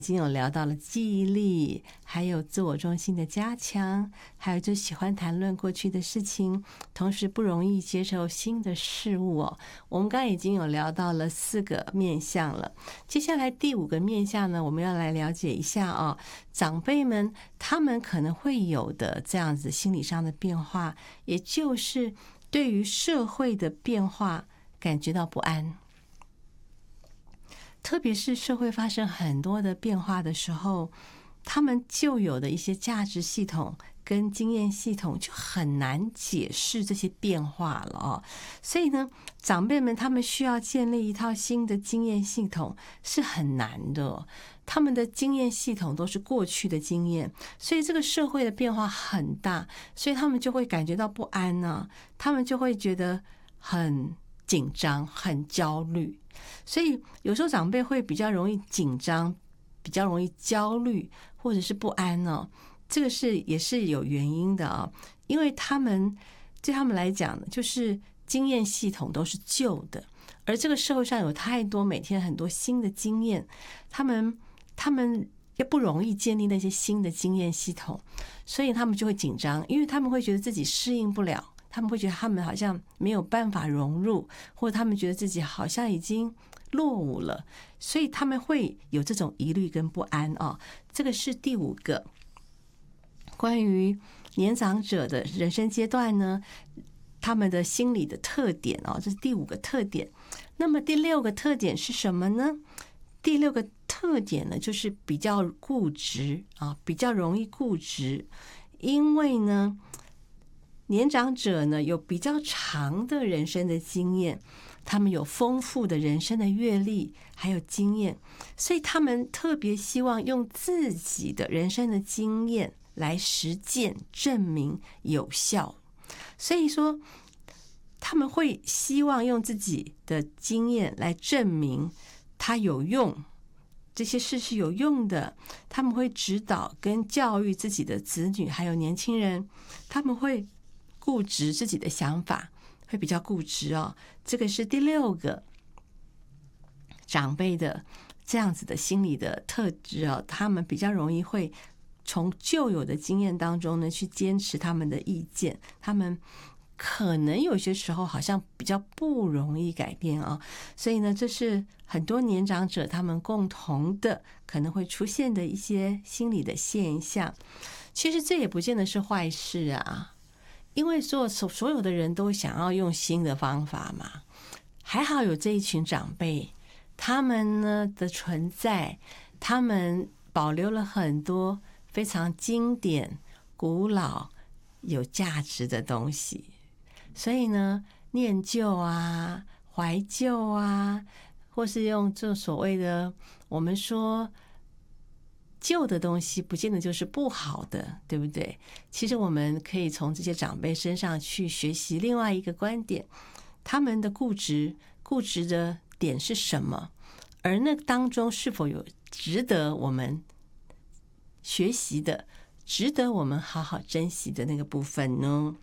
已经有聊到了记忆力，还有自我中心的加强，还有就喜欢谈论过去的事情，同时不容易接受新的事物哦。我们刚才已经有聊到了4个面向了，接下来第5个面向呢，我们要来了解一下哦，长辈们他们可能会有的这样子心理上的变化，也就是对于社会的变化感觉到不安。特别是社会发生很多的变化的时候，他们旧有的一些价值系统跟经验系统就很难解释这些变化了哦。所以呢，长辈们他们需要建立一套新的经验系统是很难的哦。他们的经验系统都是过去的经验，所以这个社会的变化很大，所以他们就会感觉到不安呢，他们就会觉得很紧张、很焦虑。所以有时候长辈会比较容易紧张，比较容易焦虑，或者是不安哦。这个也是有原因的啊，因为对他们来讲，就是经验系统都是旧的，而这个社会上有太多每天很多新的经验，他们也不容易建立那些新的经验系统，所以他们就会紧张，因为他们会觉得自己适应不了。他们会觉得他们好像没有办法融入，或者他们觉得自己好像已经落伍了，所以他们会有这种疑虑跟不安哦。这个是第5个关于年长者的人生阶段呢，他们的心理的特点哦，这是第5个特点。那么第6个特点是什么呢？第6个特点呢，就是比较固执啊，比较容易固执，因为呢，年长者呢有比较长的人生的经验，他们有丰富的人生的阅历还有经验，所以他们特别希望用自己的人生的经验来实践证明有效。所以说他们会希望用自己的经验来证明它有用，这些事是有用的。他们会指导跟教育自己的子女还有年轻人，他们会固执自己的想法，会比较固执哦。这个是第6个长辈的这样子的心理的特质哦，他们比较容易会从旧有的经验当中呢去坚持他们的意见，他们可能有些时候好像比较不容易改变啊，所以呢，这是很多年长者他们共同的可能会出现的一些心理的现象。其实这也不见得是坏事啊，因为所有的人都想要用新的方法嘛。还好有这一群长辈，他们呢的存在，他们保留了很多非常经典、古老、有价值的东西。所以呢，念旧啊、怀旧啊，或是用这所谓的我们说旧的东西不见得就是不好的，对不对？其实我们可以从这些长辈身上去学习另外一个观点，他们的固执的点是什么，而那当中是否有值得我们学习的，值得我们好好珍惜的那个部分呢？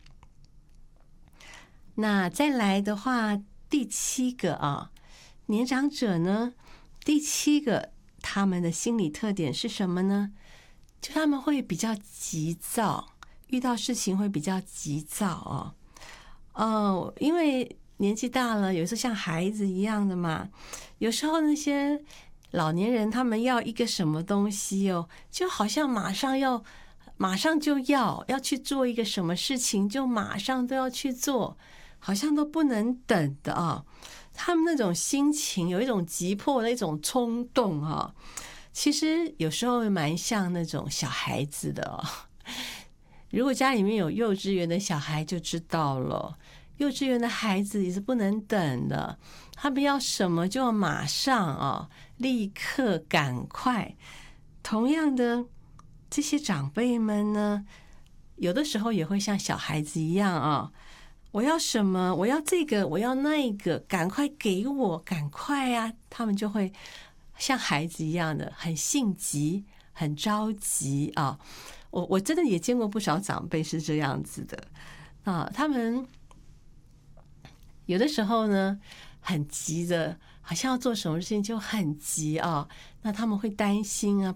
那再来的话，第7个啊，年长者呢，第7个他们的心理特点是什么呢？就他们会比较急躁，遇到事情会比较急躁哦。因为年纪大了，有时候像孩子一样的嘛，有时候那些老年人他们要一个什么东西哦，就好像马上就要去做一个什么事情，就马上都要去做，好像都不能等的啊。他们那种心情有一种急迫的一种冲动啊，其实有时候蛮像那种小孩子的哦。如果家里面有幼稚园的小孩就知道了，幼稚园的孩子也是不能等的，他们要什么就要马上啊，立刻赶快。同样的，这些长辈们呢，有的时候也会像小孩子一样啊，我要什么，我要这个，我要那个，赶快给我，赶快啊！他们就会像孩子一样的很性急，很着急啊。我真的也见过不少长辈是这样子的啊，他们有的时候呢很急的，好像要做什么事情就很急啊，那他们会担心啊，